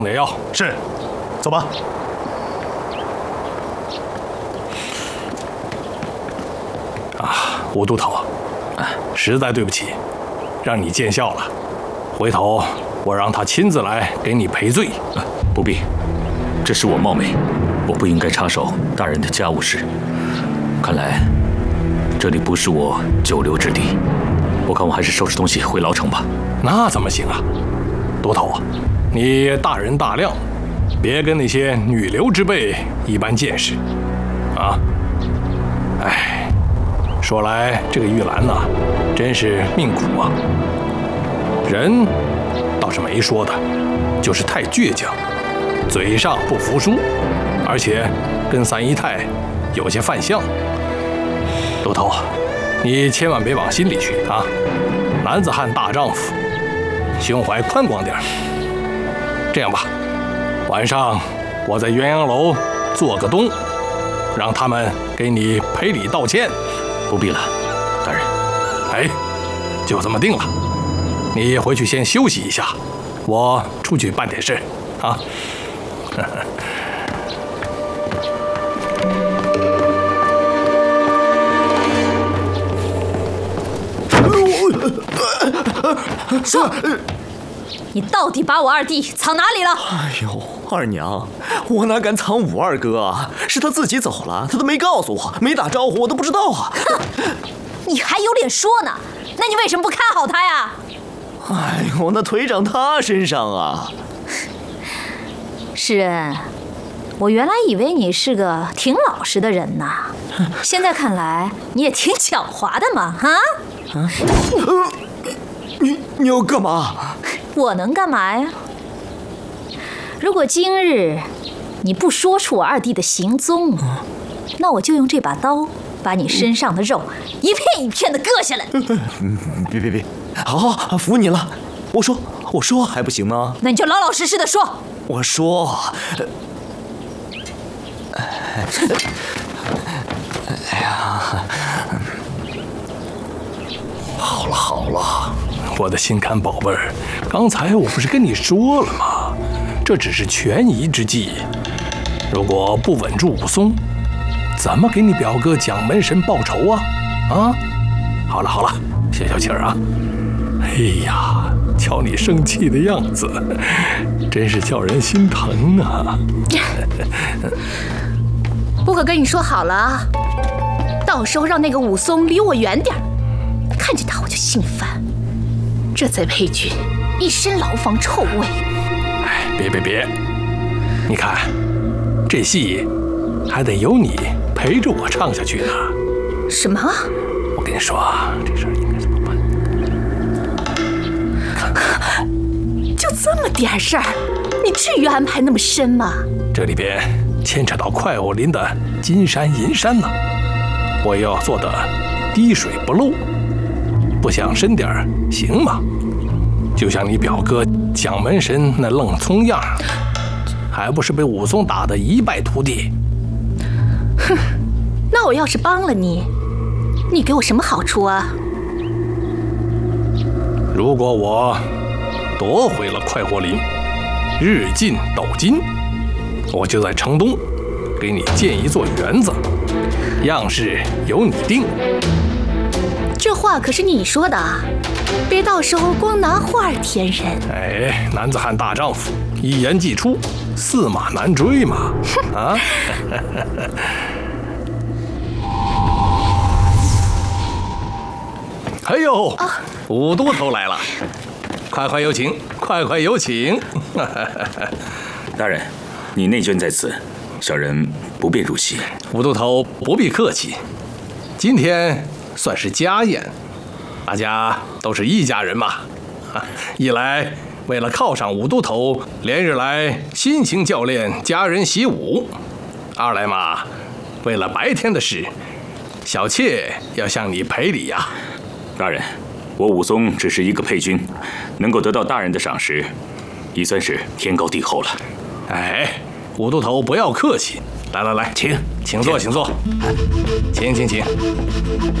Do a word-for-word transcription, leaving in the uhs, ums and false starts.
的药。 是，走吧。 啊，吴都头，实在对不起，让你见笑了。回头我让他亲自来给你赔罪。 啊，不必，这是我冒昧，我不应该插手大人的家务事。看来这里不是我久留之地，我看我还是收拾东西回牢城吧。 那怎么行啊，都头，你大人大量，别跟那些女流之辈一般见识啊！哎，说来这个玉兰呐、啊，真是命苦啊。人倒是没说的，就是太倔强，嘴上不服输，而且跟三姨太有些犯相。都头，你千万别往心里去啊！男子汉大丈夫，胸怀宽广点。这样吧，晚上我在鸳鸯楼做个东，让他们给你赔礼道歉。 不必了，大人。 哎，就这么定了。你回去先休息一下，我出去办点事啊。 是，你到底把我二弟藏哪里了？ 哎呦，二娘，我哪敢藏五二哥啊？是他自己走了，他都没告诉我，没打招呼，我都不知道啊。 你还有脸说呢？那你为什么不看好他呀？ 哎呦，那腿长他身上啊！ 世恩，我原来以为你是个挺老实的人呐，现在看来你也挺狡猾的嘛，啊？ 啊？你你要干嘛？ 我能干嘛呀？如果今日你不说出我二弟的行踪，那我就用这把刀把你身上的肉一片一片的割下来。 别别别，好好服你了。我说我说还不行吗？ 那你就老老实实的说。 我说，哎呀， 好了好了，我的心肝宝贝儿，刚才我不是跟你说了吗？这只是权宜之计，如果不稳住武松，怎么给你表哥蒋门神报仇啊？啊，好了好了，消消气儿啊！哎呀，瞧你生气的样子，真是叫人心疼啊！ 不可跟你说好了啊，到时候让那个武松离我远点儿，看见他我就心烦。这贼裴军一身牢房臭味。 哎，别别别，你看这戏还得有你陪着我唱下去呢。 什么？ 我跟你说啊，这事儿应该怎么办？ 就这么点事儿，你至于安排那么深吗？ 这里边牵扯到快活林的金山银山呢，我要做的滴水不漏，不想深点儿行吗？就像你表哥蒋门神那愣葱样，还不是被武松打得一败涂地？ 哼，那我要是帮了你，你给我什么好处啊？ 如果我夺回了快活林，日进斗金，我就在城东给你建一座园子，样式由你定。 这话可是你说的啊，别到时候光拿话填人。 哎，男子汉大丈夫，一言既出，驷马难追嘛！啊！哎呦，啊、武都头来了，快快有请，快快有请。 大人，你内眷在此，小人不便入席。 武都头不必客气，今天算是家宴，大家都是一家人嘛。一来为了犒赏武都头连日来辛勤教练家人习武，二来嘛，为了白天的事，小妾要向你赔礼呀。 大人，我武松只是一个配军，能够得到大人的赏识，已算是天高地厚了。 哎，武都头不要客气，来来来，请请坐，请坐，请请请。